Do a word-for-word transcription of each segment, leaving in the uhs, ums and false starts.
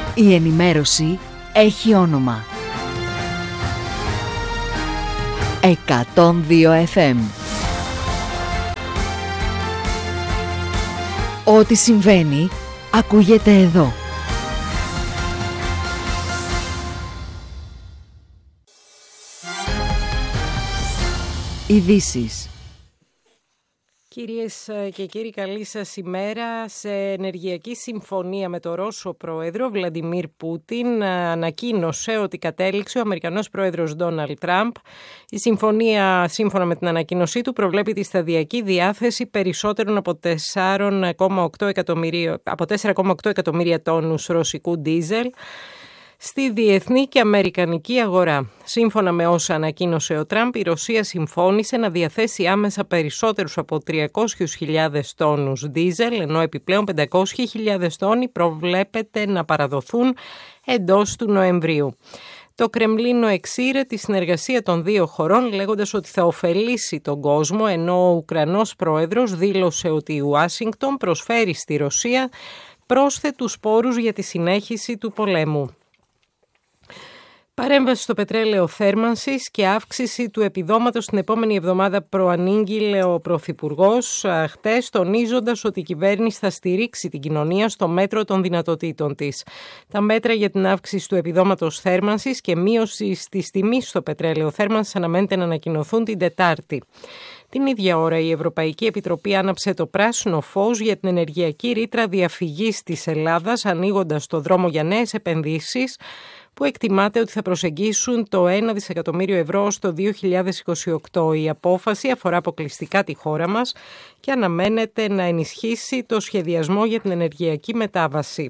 Η ενημέρωση έχει όνομα. εκατόν δύο εφ εμ. Ό,τι συμβαίνει, ακούγεται εδώ. Ειδήσεις. Κυρίες και κύριοι, καλή σας ημέρα. Σε ενεργειακή συμφωνία με τον Ρώσο πρόεδρο Βλαντιμίρ Πούτιν ανακοίνωσε ότι κατέληξε ο Αμερικανός πρόεδρος Ντόναλντ Τραμπ. Η συμφωνία, σύμφωνα με την ανακοίνωσή του, προβλέπει τη σταδιακή διάθεση περισσότερων από τέσσερα κόμμα οκτώ εκατομμύρια, από τέσσερα κόμμα οκτώ εκατομμύρια τόνους ρωσικού ντίζελ στη διεθνή και αμερικανική αγορά. Σύμφωνα με όσα ανακοίνωσε ο Τραμπ, η Ρωσία συμφώνησε να διαθέσει άμεσα περισσότερους από τριακόσιες χιλιάδες τόνους ντίζελ, ενώ επιπλέον πεντακόσιες χιλιάδες τόνοι προβλέπεται να παραδοθούν εντός του Νοεμβρίου. Το Κρεμλίνο εξήρε τη συνεργασία των δύο χωρών, λέγοντας ότι θα ωφελήσει τον κόσμο, ενώ ο Ουκρανός πρόεδρος δήλωσε ότι η Ουάσιγκτον προσφέρει στη Ρωσία πρόσθετους πόρους για τη συνέχιση του πολέμου. Παρέμβαση στο πετρέλαιο θέρμανσης και αύξηση του επιδόματος την επόμενη εβδομάδα προανήγγειλε ο Πρωθυπουργός χτες, τονίζοντας ότι η κυβέρνηση θα στηρίξει την κοινωνία στο μέτρο των δυνατοτήτων της. Τα μέτρα για την αύξηση του επιδόματος θέρμανσης και μείωση της τιμής στο πετρέλαιο θέρμανσης αναμένεται να ανακοινωθούν την Τετάρτη. Την ίδια ώρα η Ευρωπαϊκή Επιτροπή άναψε το πράσινο φως για την ενεργειακή ρήτρα διαφυγής της Ελλάδας, ανοίγοντας το δρόμο για νέες επενδύσεις που εκτιμάται ότι θα προσεγγίσουν το ένα δισεκατομμύριο ευρώ στο δύο χιλιάδες είκοσι οκτώ. Η απόφαση αφορά αποκλειστικά τη χώρα μας και αναμένεται να ενισχύσει το σχεδιασμό για την ενεργειακή μετάβαση.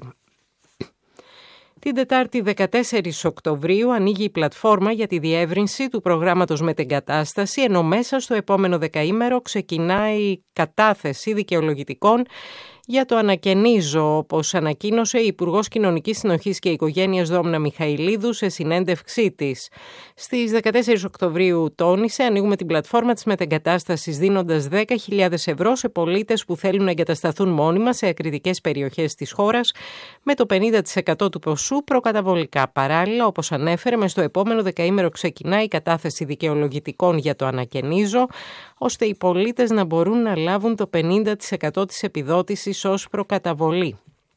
Την Τετάρτη δεκατέσσερις Οκτωβρίου ανοίγει η πλατφόρμα για τη διεύρυνση του προγράμματος μετεγκατάσταση, ενώ μέσα στο επόμενο δεκαήμερο ξεκινάει η κατάθεση δικαιολογητικών για το ανακαινίζω, όπως ανακοίνωσε η Υπουργός Κοινωνικής Συνοχής και Οικογένειας Δόμνα Μιχαηλίδου σε συνέντευξή της. Στις δεκατέσσερις Οκτωβρίου τόνισε: ανοίγουμε την πλατφόρμα της μετεγκατάστασης δίνοντας δέκα χιλιάδες ευρώ σε πολίτες που θέλουν να εγκατασταθούν μόνιμα σε ακριτικές περιοχές της χώρας, με το πενήντα τοις εκατό του ποσού προκαταβολικά. Παράλληλα, όπως ανέφερε, μες στο επόμενο δεκαήμερο ξεκινάει η κατάθεση δικαιολογητικών για το ανακαινίζω, ώστε οι πολίτες να μπορούν να λάβουν το πενήντα τοις εκατό της επιδότησης ως προκαταβολή.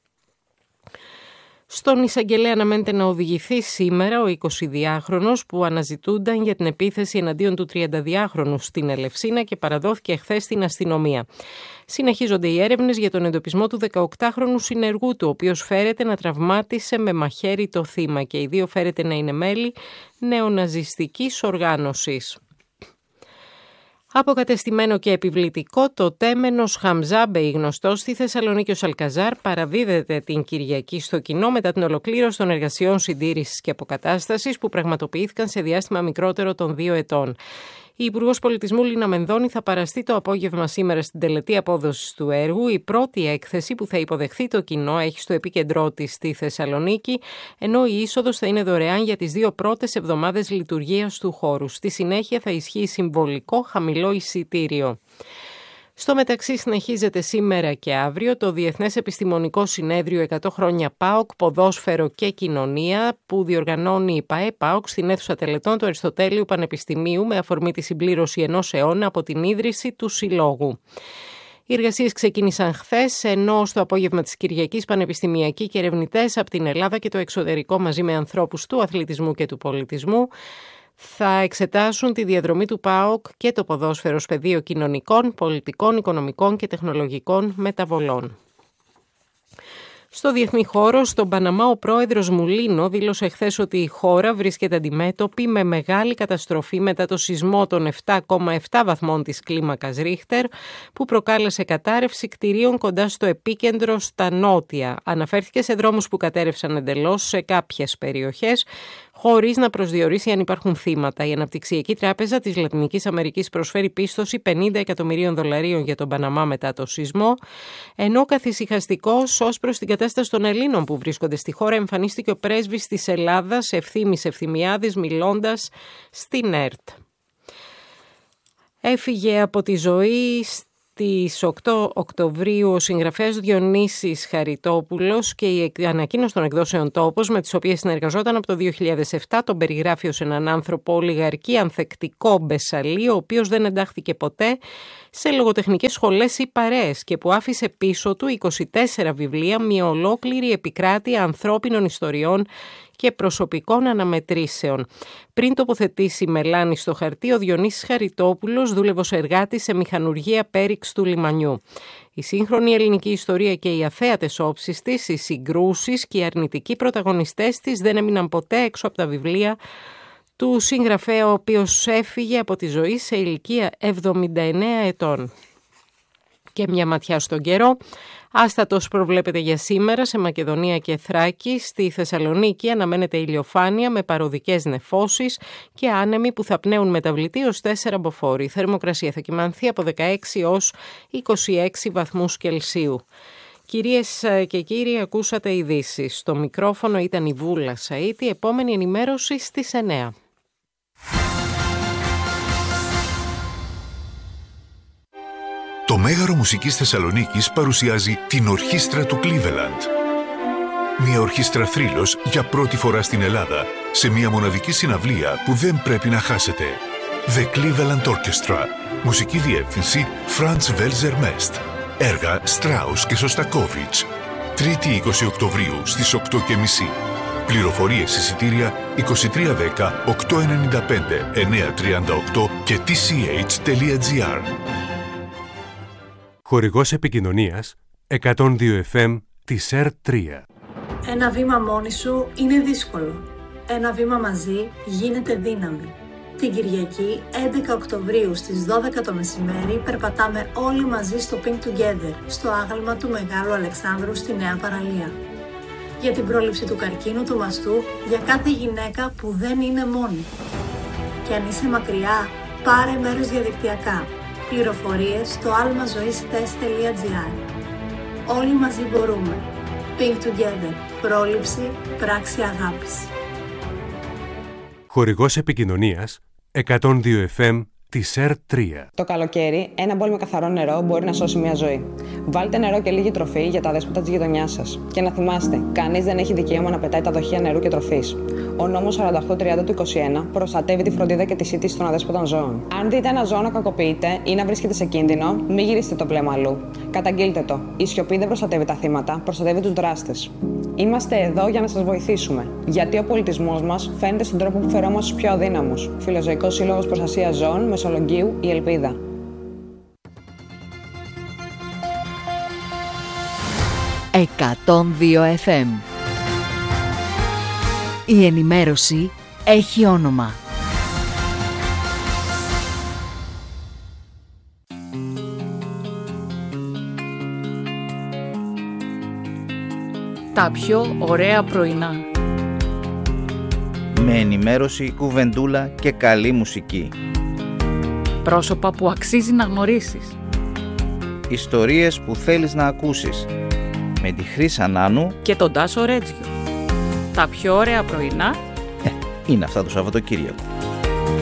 Στον εισαγγελέα αναμένεται να οδηγηθεί σήμερα ο εικοσιδυάχρονος που αναζητούνταν για την επίθεση εναντίον του τριανταδυάχρονου στην Ελευσίνα και παραδόθηκε χθες στην αστυνομία. Συνεχίζονται οι έρευνες για τον εντοπισμό του δεκαοκτάχρονου συνεργού του, ο οποίος φέρεται να τραυμάτισε με μαχαίρι το θύμα, και οι δύο φέρεται να είναι μέλη νεοναζιστικής οργάνωσης. Αποκατεστημένο και επιβλητικό, το τέμενος Χαμζάμπεϊ, γνωστός στη Θεσσαλονίκη ως Αλκαζάρ, παραδίδεται την Κυριακή στο κοινό μετά την ολοκλήρωση των εργασιών συντήρησης και αποκατάστασης που πραγματοποιήθηκαν σε διάστημα μικρότερο των δύο ετών. Η Υπουργός Πολιτισμού Λίνα Μενδώνη θα παραστεί το απόγευμα σήμερα στην τελετή απόδοσης του έργου. Η πρώτη έκθεση που θα υποδεχθεί το κοινό έχει στο επίκεντρό της στη Θεσσαλονίκη, ενώ η είσοδος θα είναι δωρεάν για τις δύο πρώτες εβδομάδες λειτουργίας του χώρου. Στη συνέχεια θα ισχύει συμβολικό χαμηλό εισιτήριο. Στο μεταξύ συνεχίζεται σήμερα και αύριο το Διεθνές Επιστημονικό Συνέδριο εκατό χρόνια ΠΑΟΚ, Ποδόσφαιρο και Κοινωνία, που διοργανώνει η ΠΑΕ-ΠΑΟΚ στην αίθουσα τελετών του Αριστοτέλειου Πανεπιστημίου με αφορμή τη συμπλήρωση ενός αιώνα από την ίδρυση του Συλλόγου. Οι εργασίες ξεκίνησαν χθες, ενώ στο απόγευμα της Κυριακής πανεπιστημιακοί και ερευνητές από την Ελλάδα και το εξωτερικό μαζί με ανθρώπους του αθλητισμού και του πολιτισμού θα εξετάσουν τη διαδρομή του ΠΑΟΚ και το ποδόσφαιρο ως πεδίο κοινωνικών, πολιτικών, οικονομικών και τεχνολογικών μεταβολών. Στο διεθνή χώρο, στον Παναμά, ο πρόεδρος Μουλίνο δήλωσε χθες ότι η χώρα βρίσκεται αντιμέτωπη με μεγάλη καταστροφή μετά το σεισμό των επτά κόμμα επτά βαθμών της κλίμακας Ρίχτερ, που προκάλεσε κατάρρευση κτηρίων κοντά στο επίκεντρο στα νότια. Αναφέρθηκε σε δρόμους που κατέρευσαν εντελώς σε κάποιες περιοχές, χωρίς να προσδιορίσει αν υπάρχουν θύματα. Η Αναπτυξιακή Τράπεζα της Λατινικής Αμερικής προσφέρει πίστοση πενήντα εκατομμυρίων δολαρίων για τον Παναμά μετά το σεισμό, ενώ καθησυχαστικός ως προς την κατάσταση των Ελλήνων που βρίσκονται στη χώρα εμφανίστηκε ο πρέσβης της Ελλάδας, Ευθύμης Ευθυμιάδης, μιλώντας στην ΕΡΤ. Έφυγε από τη ζωή Στις οκτώ Οκτωβρίου ο συγγραφέας Διονύσης Χαριτόπουλος και η ανακοίνωση των εκδόσεων Τόπος, με τις οποίες συνεργαζόταν από το δύο χιλιάδες επτά, τον περιγράφει ως έναν άνθρωπο ολιγαρκή, ανθεκτικό μπεσαλή, ο οποίος δεν εντάχθηκε ποτέ σε λογοτεχνικές σχολές ή παρέες και που άφησε πίσω του είκοσι τέσσερα βιβλία, μια ολόκληρη επικράτεια ανθρώπινων ιστοριών και προσωπικών αναμετρήσεων. Πριν τοποθετήσει μελάνι στο χαρτί, ο Διονύσης Χαριτόπουλος δούλευε ως εργάτης σε μηχανουργία Πέριξ του λιμανιού. Η σύγχρονη ελληνική ιστορία και οι αθέατες όψεις της, οι συγκρούσεις και οι αρνητικοί πρωταγωνιστές της δεν έμειναν ποτέ έξω από τα βιβλία του συγγραφέα, ο οποίος έφυγε από τη ζωή σε ηλικία εβδομήντα εννέα ετών. Και μια ματιά στον καιρό. Άστατος προβλέπεται για σήμερα σε Μακεδονία και Θράκη. Στη Θεσσαλονίκη αναμένεται ηλιοφάνεια με παροδικές νεφώσεις και άνεμοι που θα πνέουν μεταβλητή ως τέσσερα μποφόρ. Η θερμοκρασία θα κυμανθεί από δεκαέξι έως είκοσι έξι βαθμούς Κελσίου. Κυρίες και κύριοι, ακούσατε ειδήσεις. Στο μικρόφωνο ήταν η Βούλα Σαΐτη. Επόμενη ενημέρωση στις εννέα. Το Μέγαρο Μουσικής Θεσσαλονίκης παρουσιάζει την Ορχήστρα του Cleveland. Μια ορχήστρα θρύλος για πρώτη φορά στην Ελλάδα, σε μια μοναδική συναυλία που δεν πρέπει να χάσετε. The Cleveland Orchestra. Μουσική διεύθυνση Franz Welser Mest. Έργα Strauss και Σωστακόβιτς. Τρίτη είκοσι Οκτωβρίου στις οκτώ και μισή. Πληροφορίες εισιτήρια είκοσι τρία δέκα οκτακόσια ενενήντα πέντε εννιακόσια τριάντα οκτώ και τι σι έιτς τελεία τζι άρ. Χορηγός επικοινωνίας εκατόν δύο εφ εμ της ΕΡ τρία. Ένα βήμα μόνη σου είναι δύσκολο. Ένα βήμα μαζί γίνεται δύναμη. Την Κυριακή έντεκα Οκτωβρίου στις δώδεκα το μεσημέρι περπατάμε όλοι μαζί στο Pink Together, στο άγαλμα του Μεγάλου Αλεξάνδρου στη Νέα Παραλία. Για την πρόληψη του καρκίνου του μαστού, για κάθε γυναίκα που δεν είναι μόνη. Και αν είσαι μακριά, πάρε μέρος διαδικτυακά. Πληροφορίες στο almazoistes τελεία τζι άρ. Όλοι μαζί μπορούμε. Pink Together. Πρόληψη, πράξη αγάπης. Χορηγός επικοινωνίας εκατόν δύο εφ εμ της ΕΡ τρία. Το καλοκαίρι, ένα μπολ με καθαρό νερό μπορεί να σώσει μια ζωή. Βάλτε νερό και λίγη τροφή για τα δέσποτα της γειτονιάς σας. Και να θυμάστε, κανείς δεν έχει δικαίωμα να πετάει τα δοχεία νερού και τροφής. Ο νόμος σαράντα οκτώ τριάντα του είκοσι ένα προστατεύει τη φροντίδα και τη σύντηση των αδέσποτων ζώων. Αν δείτε ένα ζώο να κακοποιείται ή να βρίσκεται σε κίνδυνο, μην γυρίσετε το βλέμμα αλλού. Καταγγείλτε το. Η σιωπή δεν προστατεύει τα θύματα, προστατεύει τους δράστες. Είμαστε εδώ για να σας βοηθήσουμε. Γιατί ο πολιτισμός μας φαίνεται στον τρόπο που φερόμαστε στους πιο αδύναμους. Φιλοζωικός Σύλλογος Προστασίας Ζώων, Μεσολογγίου, η Ελπίδα. εκατόν δύο εφ εμ. Η ενημέρωση έχει όνομα. Τα πιο ωραία πρωινά. Με ενημέρωση, κουβεντούλα και καλή μουσική. Πρόσωπα που αξίζει να γνωρίσεις. Ιστορίες που θέλεις να ακούσεις. Με τη Χρύσα Νάνου και τον Τάσο Ρέτζιο. Τα πιο ωραία πρωινά ε, είναι αυτά το Σαββατοκύριακο.